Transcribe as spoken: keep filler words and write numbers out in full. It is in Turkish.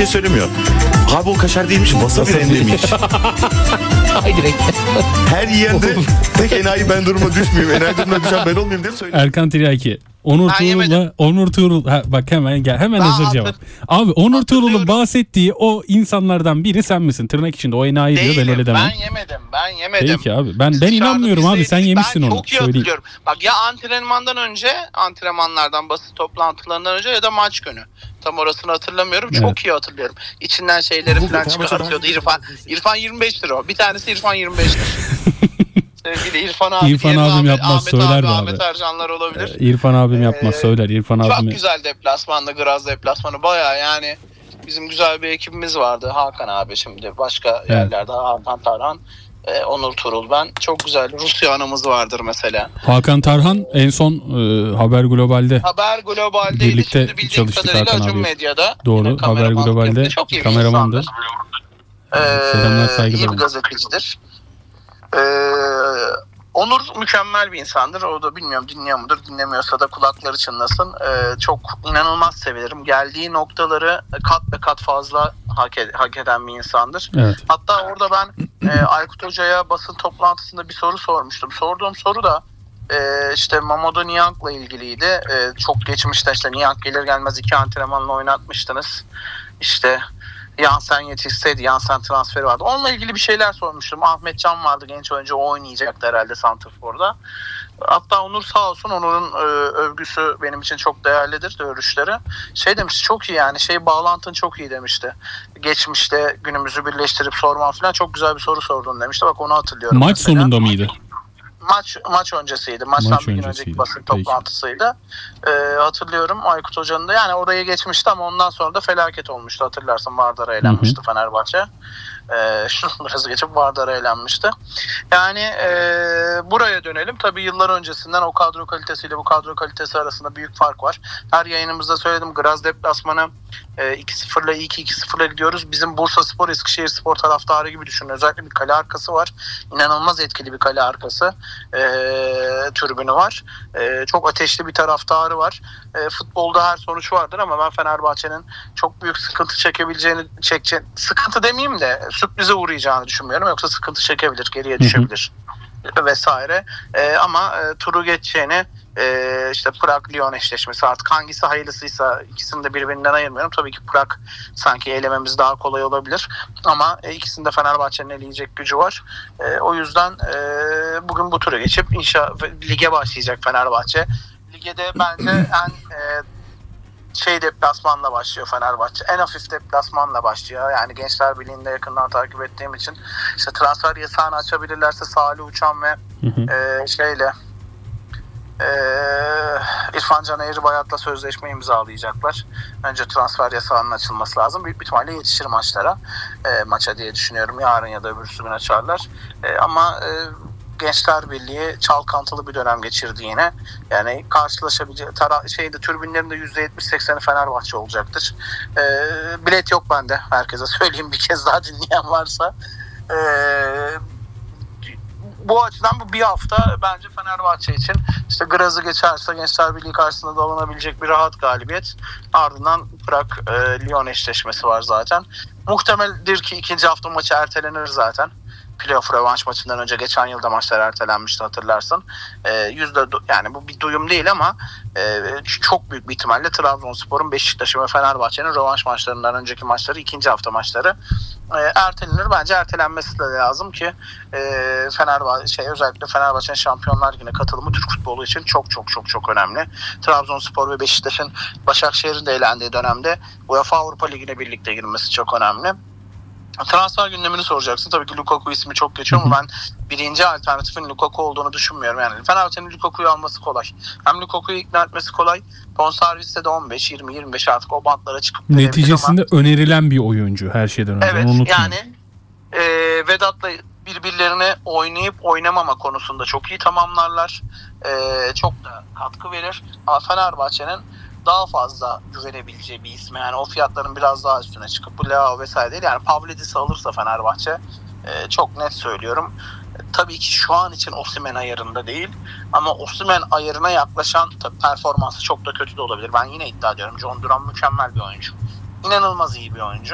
şey söylemiyor. Abi o kaşar değilmiş, wasabi rendemiş. Ay direkt. Her yiyende tek enayi ben duruma düşmeyeyim. Enayi duruma düşen ben olmayayım diye söylüyor. Erkan Tiryaki. Onur Ben Tuğrul'la yemedim. Onur Tuğrul ha, bak hemen gel hemen Ben hazır hatır- cevap. Abi Onur Tuğrul'un hatırlıyorum. bahsettiği o insanlardan biri sen misin? Tırnak içinde o enayi diyor, ben Değilim. öyle demem. Ben yemedim. Ben yemedim. Peki abi ben Biz ben dışarıda inanmıyorum abi, sen bizdeydik. yemişsin ben onu. çok iyi Söyleyeyim. hatırlıyorum. Bak ya antrenmandan önce, antrenmanlardan, basın toplantılarından önce ya da maç günü. Tam orasını hatırlamıyorum. Evet. Çok iyi hatırlıyorum. İçinden şeyleri Bu falan Fenerbahçe çıkartıyordu daha- İrfan. İrfan yirmi beştir o. Bir tanesi İrfan yirmi beştir. Sevgili İrfan abi. İrfan diyelim, abim Ahmet- yapmaz, Ahmet söyler abi, mi abi? Ahmet Ercanlar olabilir. Ee, İrfan abim yapmaz, Ee, söyler İrfan Çok abim. güzel deplasmanda, Graz deplasmanı. Baya yani bizim güzel bir ekibimiz vardı. Hakan abi, şimdi başka Evet. yerlerde Hakan Tarhan, e, Onur Turul, ben. Çok güzel Rusya anımız vardır mesela. Hakan Tarhan en son e, Haber Global'de Haber Global'deydi. Birlikte Şimdi bildiğim çalıştık kadarıyla Hakan Acun abi. Medya'da. Doğru, Yine Haber kameramanlık Global'de yaptı. Çok iyi bir kameramandı. insandır. Ee, Selamlar, saygılar. İyi bir gazetecidir. Ee, Onur mükemmel bir insandır. O da bilmiyorum dinliyor mudur, dinlemiyorsa da kulakları çınlasın. Ee, çok inanılmaz severim. Geldiği noktaları kat be kat fazla hak, ed- hak eden bir insandır. Evet. Hatta orada ben e, Aykut Hoca'ya basın toplantısında bir soru sormuştum. Sorduğum soru da e, işte Mamadou Niang'la ilgiliydi. E, çok geçmişte işte Niang gelir gelmez iki antrenmanla oynatmıştınız. İşte Yansen yetişseydi, Yansen transferi vardı. Onunla ilgili bir şeyler sormuştum. Ahmet Can vardı, genç oyuncu, o oynayacaktı herhalde santrforda. Hatta Onur sağ olsun, Onur'un e, övgüsü benim için çok değerlidir, görüşleri. Şey demişti, çok iyi yani, şey bağlantın çok iyi demişti. Geçmişte günümüzü birleştirip sorman falan, çok güzel bir soru sordun demişti. Bak onu hatırlıyorum. Maç mesela. sonunda mıydı? Maç maç öncesiydi. Maçtan Maç bir gün öncesiydi. önceki basın Peki. toplantısıydı. Ee, hatırlıyorum Aykut Hoca'nın da, yani oraya geçmişti ama ondan sonra da felaket olmuştu. Hatırlarsın, Vardar'a elenmişti Fenerbahçe. Ee, biraz geçip Vardar'a elenmişti. Yani e, buraya dönelim. Tabii yıllar öncesinden o kadro kalitesiyle bu kadro kalitesi arasında büyük fark var. Her yayınımızda söyledim, Graz deplasmanı e, iki sıfırla iyi ki iki sıfırla gidiyoruz. Bizim Bursaspor, Eskişehirspor taraftarı gibi düşünün. Özellikle bir kale arkası var. İnanılmaz etkili bir kale arkası e, tribünü var. E, çok ateşli bir taraftarı var. E, futbolda her sonuç vardır ama ben Fenerbahçe'nin çok büyük sıkıntı çekebileceğini, çekece, sıkıntı demeyeyim de sürprize uğrayacağını düşünmüyorum. Yoksa sıkıntı çekebilir, geriye düşebilir vesaire. E, ama e, turu geçeceğini, e, işte Prag-Lyon eşleşmesi, artık hangisi hayırlısıysa, ikisini de birbirinden ayırmıyorum. Tabii ki Prag sanki elememiz daha kolay olabilir ama e, ikisinde Fenerbahçe'nin eleyecek gücü var. E, o yüzden e, bugün bu turu geçip inşallah lige başlayacak Fenerbahçe. Ligede bence en e, şey deplasmanla başlıyor Fenerbahçe. En hafif deplasmanla başlıyor. Yani Gençler Birliği'nde yakından takip ettiğim için işte transfer yasağını açabilirlerse Salih Uçan ve Hı hı. e, şeyle e, İrfan Can Eğribayat'la sözleşme imzalayacaklar. Önce transfer yasağının açılması lazım. Büyük bir ihtimalle yetişir maçlara. E, maça diye düşünüyorum. Yarın ya da öbürsü gün açarlar. E, ama e, Gençler Birliği çalkantılı bir dönem geçirdi yine. Yani karşılaşabileceği tara- şeyde tribünlerin de yüzde yetmiş sekseni Fenerbahçe olacaktır. Ee, bilet yok bende. Herkese söyleyeyim, bir kez daha dinleyen varsa. Ee, bu açıdan bu bir hafta bence Fenerbahçe için işte Graz'ı geçerse Gençler Birliği karşısında da alınabilecek bir rahat galibiyet. Ardından Prag e, Lyon eşleşmesi var zaten. Muhtemeldir ki ikinci hafta maçı ertelenir zaten. Playoff rövanş maçından önce geçen yılda maçlar ertelenmişti, hatırlarsın. Ee, yüzde yani bu bir duyum değil ama e, çok büyük bir ihtimalle Trabzonspor'un, Beşiktaş'ın ve Fenerbahçe'nin rövanş maçlarından önceki maçları, ikinci hafta maçları e, ertelenir. Bence ertelenmesi de lazım ki e, Fenerbahçe şey, özellikle Fenerbahçe'nin Şampiyonlar Ligi'ne katılımı Türk futbolu için çok çok çok çok önemli. Trabzonspor ve Beşiktaş'ın Başakşehir'in de eğlendiği dönemde UEFA Avrupa Ligi'ne birlikte girmesi çok önemli. Transfer gündemini soracaksın. Tabii ki Lukaku ismi çok geçiyor ama ben birinci alternatifin Lukaku olduğunu düşünmüyorum. Yani Fenerbahçe'nin Lukaku'yu alması kolay. Hem Lukaku'yu ikna etmesi kolay. Bonserviste de on beş, yirmi, yirmi beş artık o bantlara çıkıp Neticesinde ama önerilen bir oyuncu her şeyden önce. evet, onu unutmayın. yani e, Vedat'la birbirlerine oynayıp oynamama konusunda çok iyi tamamlarlar. E, çok da katkı verir. Ama Fenerbahçe'nin daha fazla güvenebileceği bir ismi. Yani o fiyatların biraz daha üstüne çıkıp bu Leao vesaire değil. Yani Pavlidis'i alırsa Fenerbahçe e, çok net söylüyorum. E, tabii ki şu an için Osimhen ayarında değil. Ama Osimhen ayarına yaklaşan, tabii performansı çok da kötü de olabilir. Ben yine iddia ediyorum. John Duran mükemmel bir oyuncu. İnanılmaz iyi bir oyuncu.